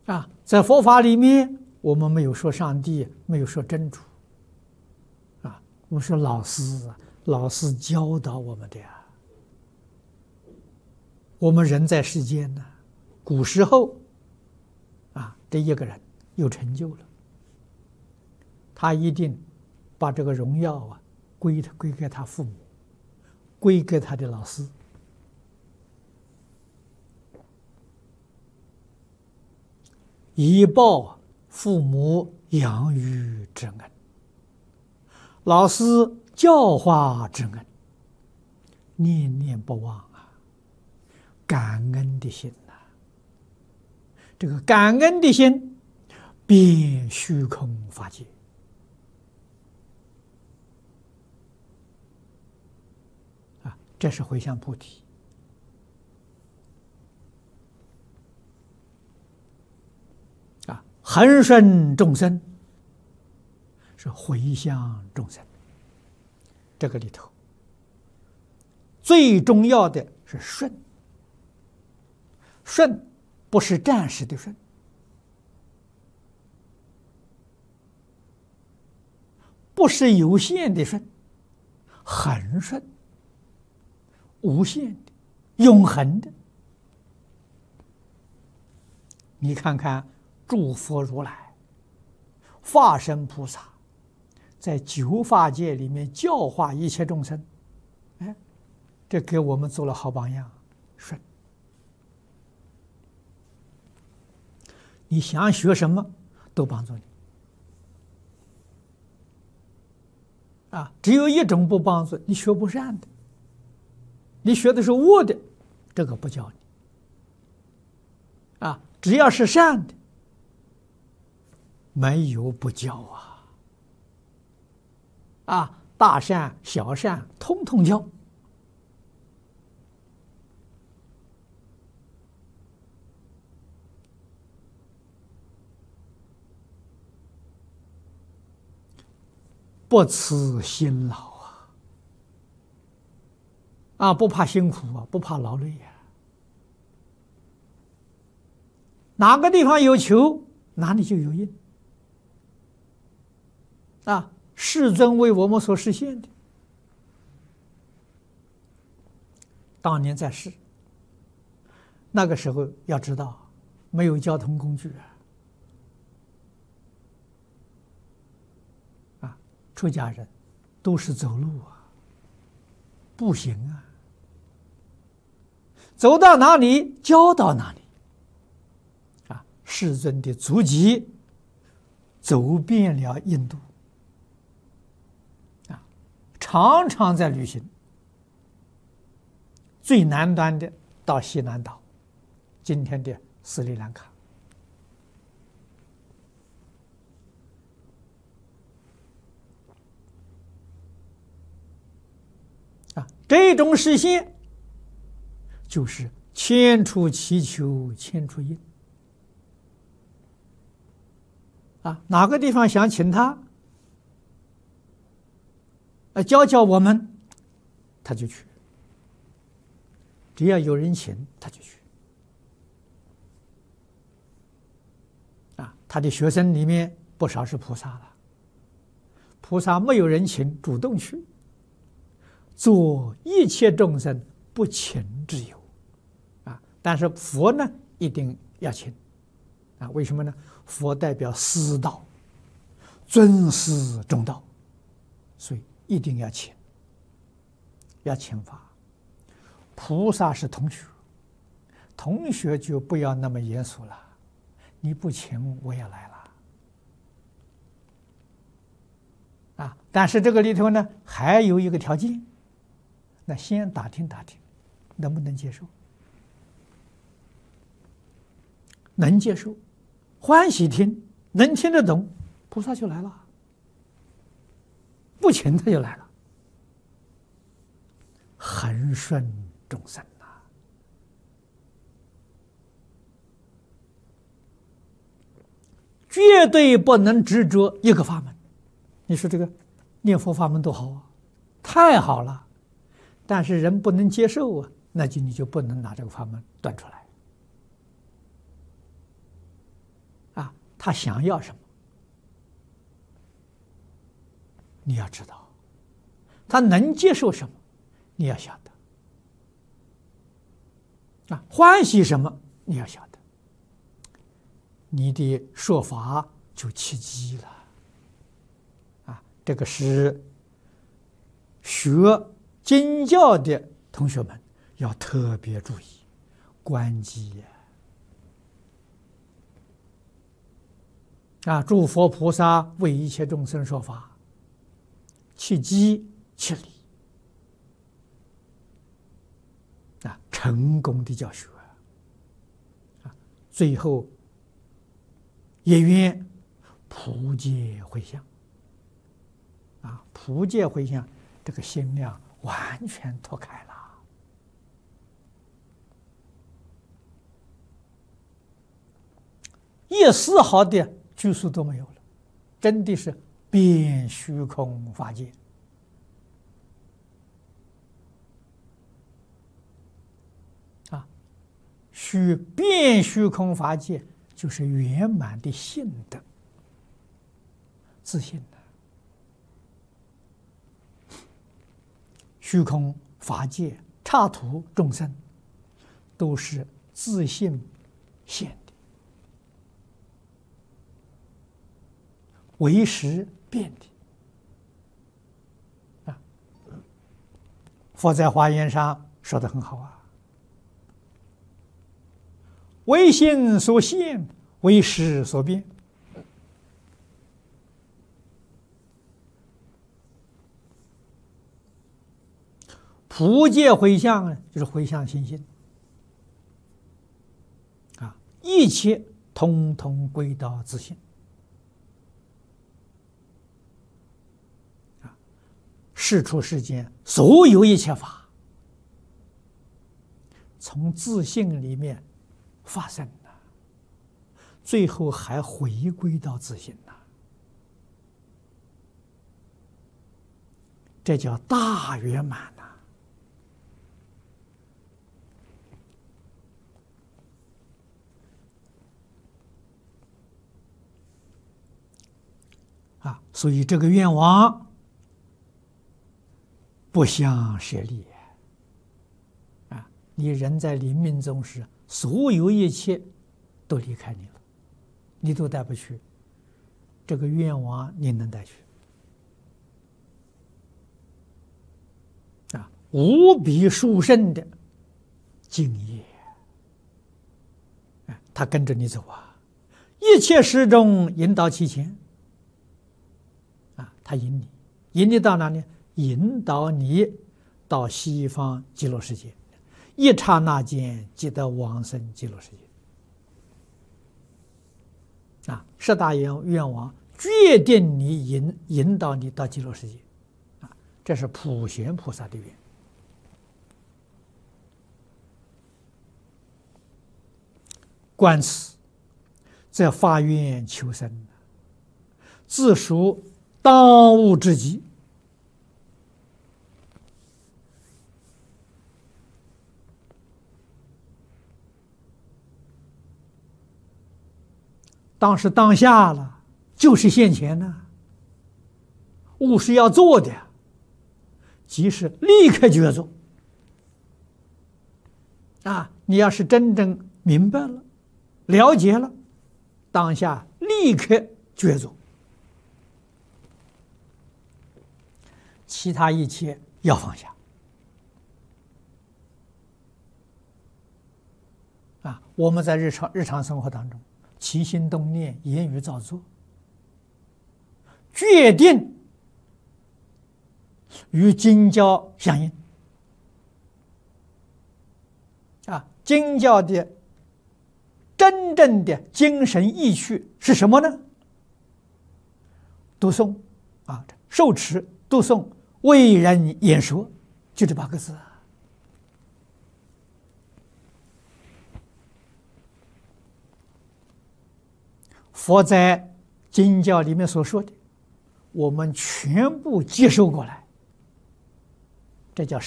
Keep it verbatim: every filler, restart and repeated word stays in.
啊，在佛法里面，我们没有说上帝，没有说真主，啊，我们说老师，老师教导我们的呀。我们人在世间呢，古时候，啊，这一个人有成就了，他一定把这个荣耀啊归归给他父母，归给他的老师。以报父母养育之恩，老师教化之恩，念念不忘啊！感恩的心呐、啊，这个感恩的心，遍虚空法界啊，这是回向菩提。恒顺众生是回向众生，这个里头最重要的是顺。顺不是暂时的顺，不是有限的顺，恒顺，无限的，永恒的。你看看。诸佛如来、化身菩萨，在九法界里面教化一切众生，哎，这给我们做了好榜样。顺，你想学什么，都帮助你。啊，只有一种不帮助，你学不善的，你学的是恶的，这个不教你。啊，只要是善的。没有不教啊！啊，大善小善通通教。不辞辛劳啊！啊，不怕辛苦啊，不怕劳累呀、啊。哪个地方有求，哪里就有因。啊，世尊为我们所实现的。当年在世，那个时候要知道，没有交通工具啊，啊，出家人都是走路啊，步行啊，走到哪里教到哪里。啊，世尊的足迹走遍了印度。常常在旅行，最南端的到西南岛，今天的斯里兰卡。啊，这种实现就是千处祈求千处应。啊，哪个地方想请他？呃，教教我们，他就去。只要有人请，他就去。啊，他的学生里面不少是菩萨了。菩萨没有人请，主动去，做一切众生不请之友。啊，但是佛呢，一定要请。啊，为什么呢？佛代表师道，尊师重道，所以。一定要请，要请法。菩萨是同学，同学就不要那么严肃了。你不请，我也来了。啊，但是这个里头呢，还有一个条件，那先打听打听，能不能接受？能接受，欢喜听，能听得懂，菩萨就来了。不请他就来了，恒顺众生呐、啊，绝对不能执着一个法门。你说这个念佛法门多好啊，太好了，但是人不能接受啊，那就你就不能拿这个法门端出来。 他想要什么，你要知道；他能接受什么，你要晓得。啊，欢喜什么，你要晓得。你的说法就契机了。啊，这个是学经教的同学们要特别注意关机呀。啊，诸佛菩萨为一切众生说法，契机契理，啊，成功的教学，啊，最后也愿普界回向，啊，普界回向，这个心量完全脱开了。一丝毫的拘束都没有了，真的是遍虚空法界。啊，虚遍虚空法界就是圆满的性德、自信的。虚空法界、刹土众生，都是自信现的。为识变的啊，佛在华严上说得很好啊，为心所现，为识所变。普界回向呢，就是回向心性啊，一切通通归到自性。世出世间所有一切法，从自性里面发生的，最后还回归到自性呐，这叫大圆满呐！啊，所以这个愿望不相舍利啊！你人在临命终时，所有一切都离开你了，你都带不去。这个愿望你能带去啊！无比殊胜的敬业，啊，他跟着你走啊，一切时中引导其前啊，他引你，引你到哪里？引导你到西方极乐世界，一刹那间即得往生极乐世界。啊，十大愿愿望决定你引引导你到极乐世界，啊，这是普贤菩萨的愿。观此，则发愿求生，自属当务之急。当时当下了，就是现前呢。务是要做的，即是立刻就要做。啊，你要是真正明白了、了解了，当下立刻就要做，其他一切要放下。啊，我们在日常日常生活当中，起心动念、言语造作，决定与经教相应。啊，经教的真正的精神意趣是什么呢？读诵啊，受持、读诵、为人演说，就这八个字。佛在经教里面所说的，我们全部接受过来，这叫